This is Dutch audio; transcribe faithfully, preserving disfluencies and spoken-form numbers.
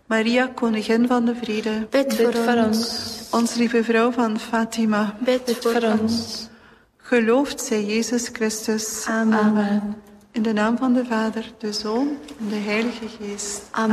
Maria, koningin van de vrede, Bid voor ons. Onze lieve vrouw van Fatima, Bid voor ons. geloofd zij Jezus Christus. Amen. In de naam van de Vader, de Zoon en de Heilige Geest. Amen.